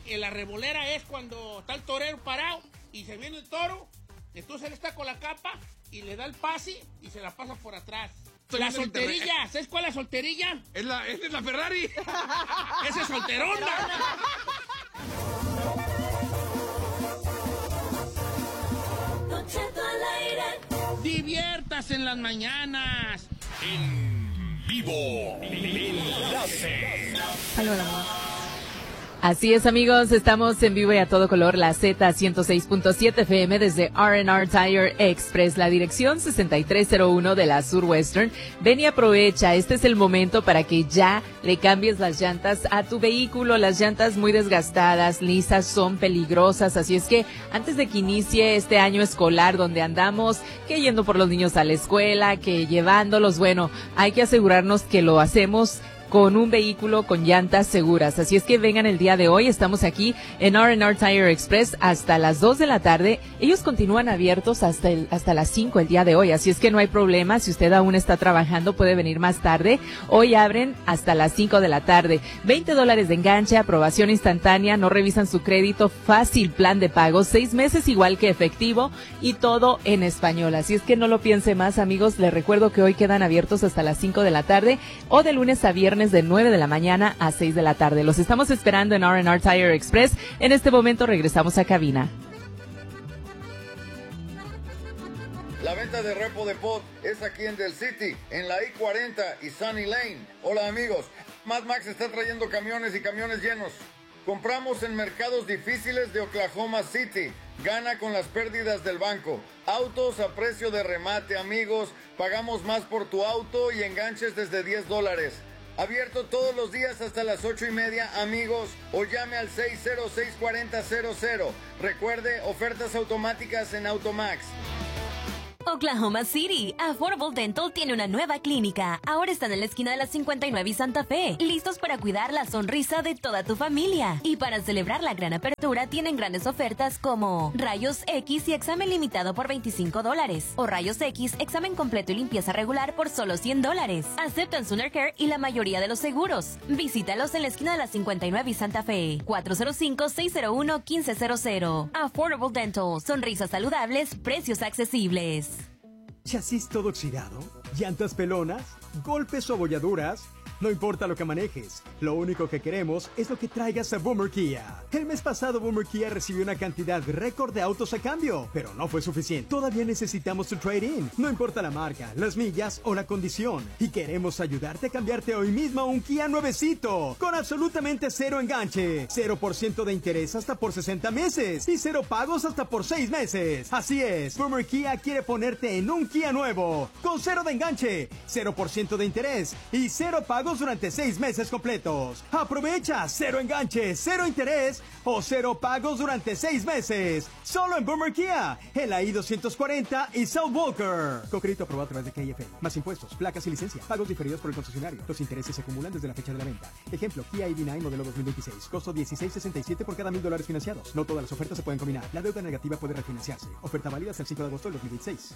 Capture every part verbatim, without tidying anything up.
en la revolera es cuando está el torero parado y se viene el toro, entonces él está con la capa y le da el pase y se la pasa por atrás. Estoy la solterilla, ¿sabes cuál es la solterilla? Es la, es la Ferrari. Esa es solterona. Diviértase en las mañanas. En vivo. Enlace. Aló, amor. Así es, amigos, estamos en vivo y a todo color, la Z ciento seis punto siete F M desde R and R Tire Express, la dirección sesenta y tres cero uno de la Surwestern. Ven y aprovecha, este es el momento para que ya le cambies las llantas a tu vehículo. Las llantas muy desgastadas, lisas, son peligrosas, así es que antes de que inicie este año escolar donde andamos, que yendo por los niños a la escuela, que llevándolos, bueno, hay que asegurarnos que lo hacemos con un vehículo con llantas seguras. Así es que vengan el día de hoy. Estamos aquí en R and R Tire Express hasta las dos de la tarde. Ellos continúan abiertos hasta el, hasta las cinco el día de hoy. Así es que no hay problema. Si usted aún está trabajando, puede venir más tarde. Hoy abren hasta las cinco de la tarde. veinte dólares de enganche, aprobación instantánea, no revisan su crédito, fácil plan de pago, seis meses igual que efectivo y todo en español. Así es que no lo piense más, amigos. Les recuerdo que hoy quedan abiertos hasta las cinco de la tarde o de lunes a viernes de nueve de la mañana a seis de la tarde. Los estamos esperando en R and R Tire Express. En este momento regresamos a cabina. La venta de repo de pot es aquí en Del City, en la I cuarenta y Sunny Lane. Hola amigos, Mad Max está trayendo camiones y camiones llenos. Compramos en mercados difíciles de Oklahoma City. Gana con las pérdidas del banco. Autos a precio de remate, amigos. Pagamos más por tu auto y enganches desde diez dólares. Abierto todos los días hasta las ocho y media, amigos, o llame al seis cero seis, cuatro cero cero cero. Recuerde, ofertas automáticas en Automax. Oklahoma City, Affordable Dental tiene una nueva clínica. Ahora están en la esquina de la cincuenta y nueve y Santa Fe, listos para cuidar la sonrisa de toda tu familia. Y para celebrar la gran apertura, tienen grandes ofertas como Rayos X y examen limitado por veinticinco dólares. O Rayos X, examen completo y limpieza regular por solo cien dólares. Aceptan Sooner Care y la mayoría de los seguros. Visítalos en la esquina de la cincuenta y nueve y Santa Fe. cuatro cero cinco, seis cero uno, uno cinco cero cero. Affordable Dental, sonrisas saludables, precios accesibles. ¿Chasis todo oxidado? ¿Llantas pelonas? ¿Golpes o abolladuras? No importa lo que manejes, lo único que queremos es lo que traigas a Boomer Kia. El mes pasado Boomer Kia recibió una cantidad récord de autos a cambio, pero no fue suficiente. Todavía necesitamos tu trade-in, no importa la marca, las millas o la condición. Y queremos ayudarte a cambiarte hoy mismo a un Kia nuevecito, con absolutamente cero enganche, cero por ciento de interés hasta por sesenta meses y cero pagos hasta por seis meses. Así es, Boomer Kia quiere ponerte en un Kia nuevo, con cero de enganche, cero por ciento de interés y cero pagos durante seis meses completos. Aprovecha, cero enganche, cero interés o cero pagos durante seis meses. Solo en Boomer Kia, en la I doscientos cuarenta y South Walker. Con crédito aprobado a través de K F. Más impuestos, placas y licencia. Pagos diferidos por el concesionario. Los intereses se acumulan desde la fecha de la venta. Ejemplo, Kia I D nueve modelo dos mil veintiséis. Costo dieciséis sesenta y siete por cada mil dólares financiados. No todas las ofertas se pueden combinar. La deuda negativa puede refinanciarse. Oferta válida hasta el cinco de agosto del dos mil veintiséis.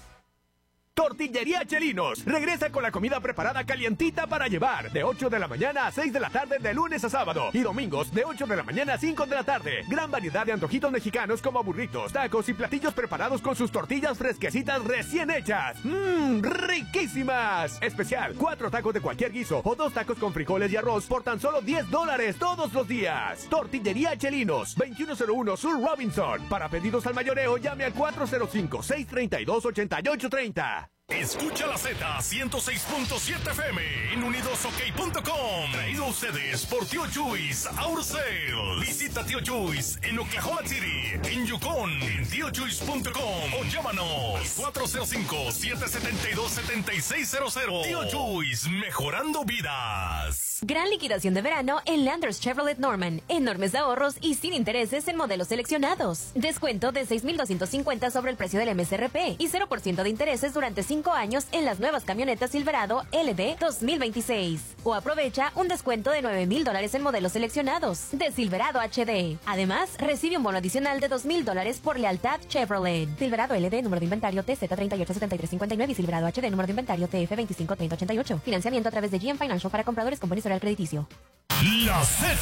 Tortillería Chelinos regresa con la comida preparada calientita para llevar de ocho de la mañana a seis de la tarde de lunes a sábado y domingos de ocho de la mañana a cinco de la tarde. Gran variedad de antojitos mexicanos como burritos, tacos y platillos preparados con sus tortillas fresquecitas recién hechas. ¡Mmm! ¡Riquísimas! Especial, cuatro tacos de cualquier guiso o dos tacos con frijoles y arroz por tan solo diez dólares todos los días. Tortillería Chelinos, veintiuno cero uno Sur Robinson. Para pedidos al mayoreo llame al cuatro cero cinco, seis tres dos, ocho ocho tres cero. Escucha la Z ciento seis punto siete F M en unidos ok punto com. Traído a ustedes por Tío Chuys Auto Sales. Visita Tío Chuys en Oklahoma City, en Yukon, en tío chuys punto com o llámanos cuatro cero cinco, siete siete dos, siete seis cero cero. Tío Chuys, mejorando vidas. Gran liquidación de verano en Landers Chevrolet Norman. Enormes ahorros y sin intereses en modelos seleccionados. Descuento de seis mil doscientos cincuenta sobre el precio del M S R P y cero por ciento de intereses durante cinco años en las nuevas camionetas Silverado L D dos mil veintiséis. O aprovecha un descuento de nueve mil dólares en modelos seleccionados de Silverado H D. Además, recibe un bono adicional de dos mil dólares por lealtad Chevrolet. Silverado L D, número de inventario T Z tres ocho siete tres cinco nueve y Silverado H D, número de inventario T F veinticinco treinta ochenta y ocho. Financiamiento a través de G M Financial para compradores con buen historial crediticio. La Z